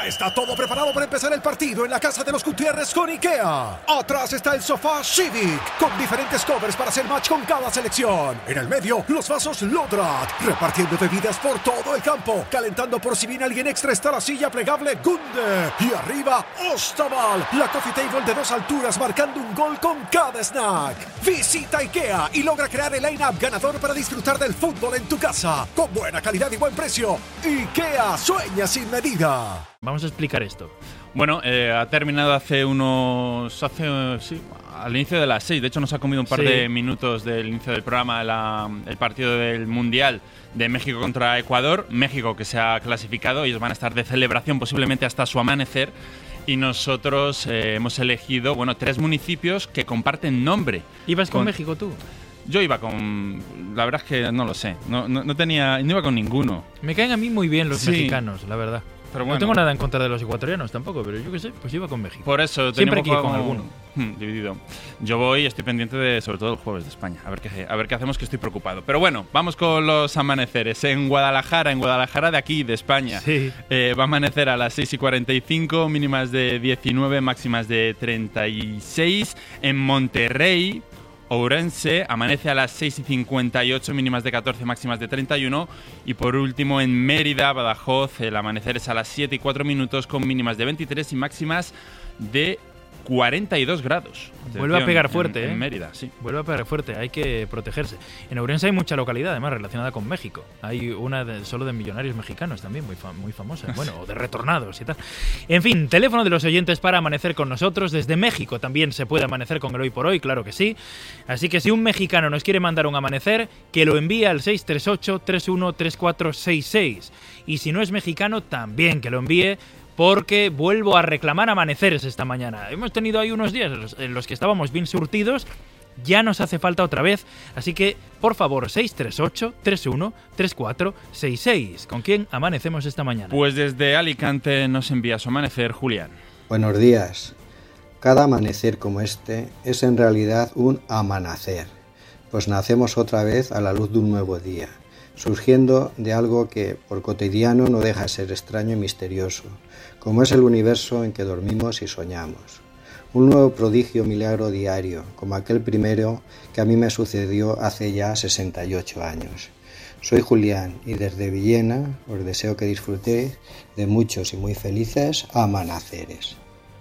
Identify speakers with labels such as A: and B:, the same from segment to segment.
A: Ya está todo preparado para empezar el partido en la casa de los Gutiérrez con IKEA. Atrás está el sofá Civic, con diferentes covers para hacer match con cada selección. En el medio, los vasos Lodrat, repartiendo bebidas por todo el campo. Calentando por si viene alguien extra está la silla plegable Gunde. Y arriba, Ostaval, la coffee table de 2 alturas marcando un gol con cada snack. Visita IKEA y logra crear el line-up ganador para disfrutar del fútbol en tu casa. Con buena calidad y buen precio. IKEA, sueña sin medida.
B: Vamos a explicar esto.
C: Bueno, ha terminado al inicio de las 6. De hecho, nos ha comido un par de minutos del inicio del programa el partido del Mundial de México contra Ecuador. México, que se ha clasificado. Ellos van a estar de celebración posiblemente hasta su amanecer. Y nosotros hemos elegido 3 municipios que comparten nombre.
B: ¿Ibas con México tú?
C: Yo iba con... La verdad es que no lo sé. No iba con ninguno.
B: Me caen a mí muy bien los mexicanos, la verdad.
C: Pero bueno,
B: no tengo nada en contra de los ecuatorianos tampoco, pero yo qué sé, pues iba con México.
C: Por eso
B: siempre que ir con alguno.
C: Dividido. Yo voy, estoy pendiente sobre todo el jueves de España. A ver qué hacemos, que estoy preocupado. Pero bueno, vamos con los amaneceres. En Guadalajara de aquí, de España.
B: Sí.
C: Va a amanecer a las 6:45, mínimas de 19, máximas de 36. En Monterrey, Ourense, amanece a las 6:58, mínimas de 14, máximas de 31. Y por último, en Mérida, Badajoz, el amanecer es a las 7:04 con mínimas de 23 y máximas de 42 grados.
B: Vuelve a pegar fuerte,
C: en Mérida, sí.
B: Vuelve a pegar fuerte, hay que protegerse. En Ourense hay mucha localidad, además, relacionada con México. Hay una solo de millonarios mexicanos también, muy famosa. Bueno, o de retornados y tal. En fin, teléfono de los oyentes para amanecer con nosotros. Desde México también se puede amanecer con el Hoy por Hoy, claro que sí. Así que si un mexicano nos quiere mandar un amanecer, que lo envíe al 638-313466. Y si no es mexicano, también que lo envíe, porque vuelvo a reclamar amaneceres esta mañana. Hemos tenido ahí unos días en los que estábamos bien surtidos, ya nos hace falta otra vez, así que, por favor, 638-313466. ¿Con quién amanecemos esta mañana?
C: Pues desde Alicante nos envía su amanecer Julián.
D: Buenos días. Cada amanecer como este es en realidad un amanacer, pues nacemos otra vez a la luz de un nuevo día, surgiendo de algo que por cotidiano no deja de ser extraño y misterioso, como es el universo en que dormimos y soñamos. Un nuevo prodigio milagro diario, como aquel primero que a mí me sucedió hace ya 68 años. Soy Julián y desde Villena os deseo que disfrutéis de muchos y muy felices amanaceres.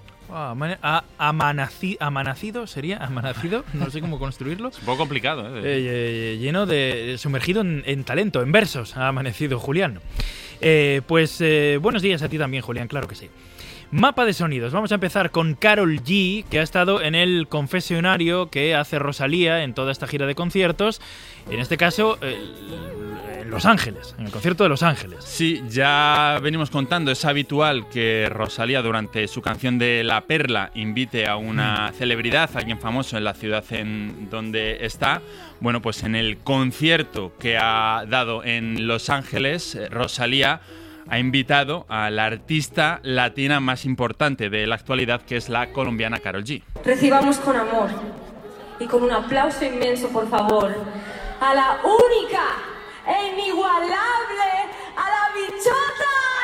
B: Amanacido sería, amanacido, no sé cómo construirlo.
C: Es un poco complicado,
B: lleno de sumergido en talento, en versos, ha amanecido Julián. Buenos días a ti también, Julián, claro que sí. Mapa de sonidos. Vamos a empezar con Karol G, que ha estado en el confesionario que hace Rosalía en toda esta gira de conciertos. En este caso, en Los Ángeles, en el concierto de Los Ángeles.
C: Sí, ya venimos contando, es habitual que Rosalía durante su canción de La Perla invite a una celebridad, a alguien famoso en la ciudad en donde está. Bueno, pues en el concierto que ha dado en Los Ángeles, Rosalía ha invitado a la artista latina más importante de la actualidad, que es la colombiana Karol G.
E: Recibamos con amor y con un aplauso inmenso, por favor, a la única e inigualable, a la bichota.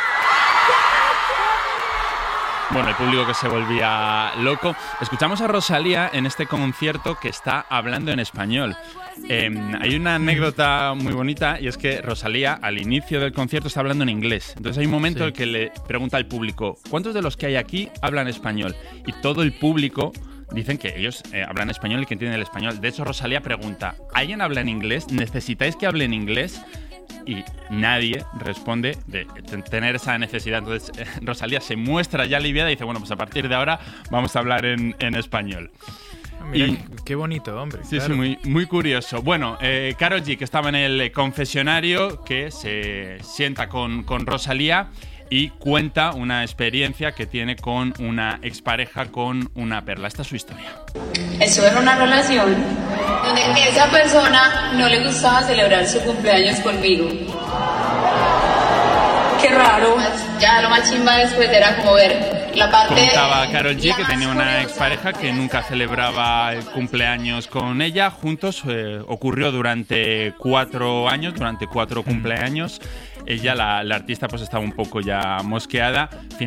C: Bueno, el público que se volvía loco. Escuchamos a Rosalía en este concierto que está hablando en español. Hay una anécdota muy bonita, y es que Rosalía al inicio del concierto está hablando en inglés. Entonces hay un momento en el que le pregunta al público: ¿cuántos de los que hay aquí hablan español? Y todo el público dicen que ellos hablan español y que entienden el español. De hecho, Rosalía pregunta: ¿alguien habla en inglés? ¿Necesitáis que hable en inglés? Y nadie responde de tener esa necesidad. Entonces Rosalía se muestra ya aliviada y dice: bueno, pues a partir de ahora vamos a hablar en español.
B: Mira, qué bonito, hombre.
C: Sí,
B: claro.
C: Sí, muy curioso. Bueno, Karol G, que estaba en el confesionario, que se sienta con Rosalía y cuenta una experiencia que tiene con una expareja, con una perla. Esta es su historia.
F: Estuve en una relación donde esa persona no le gustaba celebrar su cumpleaños conmigo. Qué raro. Ya lo más chimba después era como ver la parte...
C: Contaba Karol G que tenía una expareja que nunca celebraba el cumpleaños con ella. Juntos ocurrió durante 4 años, durante 4 cumpleaños. Ella, la artista, pues estaba un poco ya mosqueada.